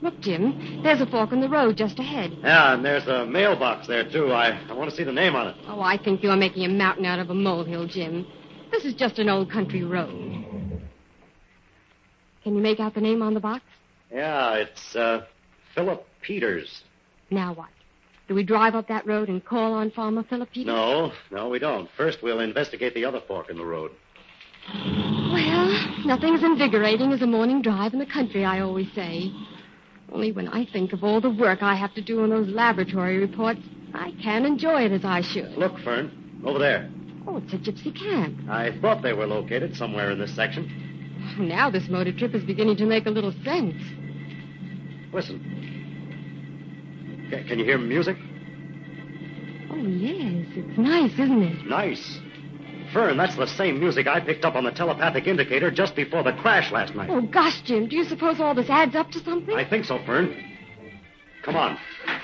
Look, Jim, there's a fork in the road just ahead. Yeah, and there's a mailbox there, too. I want to see the name on it. Oh, I think you're making a mountain out of a molehill, Jim. This is just an old country road. Can you make out the name on the box? Yeah, it's Philip Peters. Now what? Do we drive up that road and call on Farmer Philip Peters? No, we don't. First, we'll investigate the other fork in the road. Well, nothing as invigorating as a morning drive in the country, I always say. Only when I think of all the work I have to do on those laboratory reports, I can't enjoy it as I should. Look, Fern, over there. Oh, it's a gypsy camp. I thought they were located somewhere in this section. Now this motor trip is beginning to make a little sense. Listen. Can you hear music? Oh, yes. It's nice, isn't it? Nice. Fern, that's the same music I picked up on the telepathic indicator just before the crash last night. Oh, gosh, Jim, do you suppose all this adds up to something? I think so, Fern. Come on.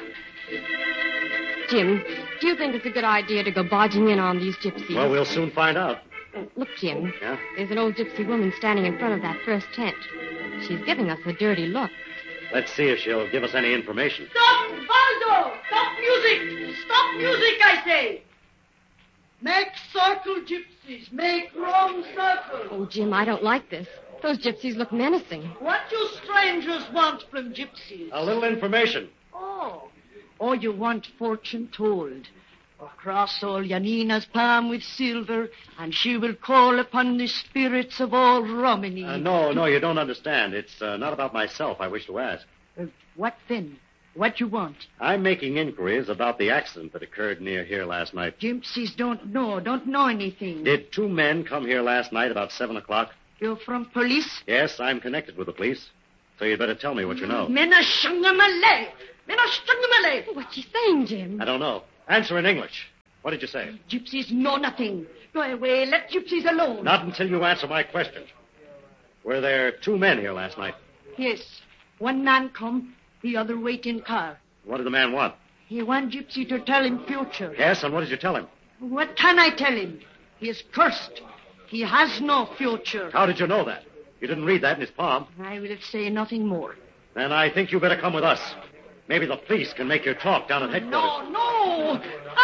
Jim, do you think it's a good idea to go barging in on these gypsies? Well, we'll soon find out. Look, Jim. Yeah? There's an old gypsy woman standing in front of that first tent. She's giving us a dirty look. Let's see if she'll give us any information. Stop, Baldo! Stop music! Stop music, I say! Make circle, gypsies. Make wrong circle. Oh, Jim, I don't like this. Those gypsies look menacing. What do strangers want from gypsies? A little information. Oh, you want fortune told. Across all Janina's palm with silver, and she will call upon the spirits of all Romany. No, you don't understand. It's not about myself I wish to ask. What then? What you want? I'm making inquiries about the accident that occurred near here last night. Gypsies don't know anything. Did 2 men come here last night about 7 o'clock? You're from police? Yes, I'm connected with the police. So you'd better tell me what you know. Menashangamale! What's she saying, Jim? I don't know. Answer in English. What did you say? Gypsies know nothing. Go away. Let gypsies alone. Not until you answer my question. Were there 2 men here last night? Yes. One man come, the other wait in car. What did the man want? He want gypsy to tell him future. Yes, and what did you tell him? What can I tell him? He is cursed. He has no future. How did you know that? You didn't read that in his palm. I will say nothing more. Then I think you better come with us. Maybe the police can make you talk down at headquarters. No.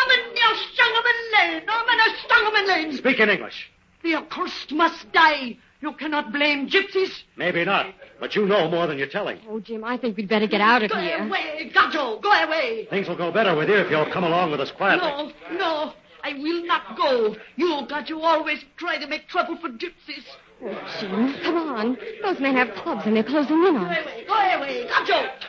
Speak in English. The accursed must die. You cannot blame gypsies. Maybe not, but you know more than you're telling. Oh, Jim, I think we'd better get out of Go here. away, Gato. Go away. Things will go better with you if you'll come along with us quietly. No. I will not go. You always try to make trouble for gypsies. Oh, Jim, come on. Those men have clubs and they're closing in on us. Go away. Gato,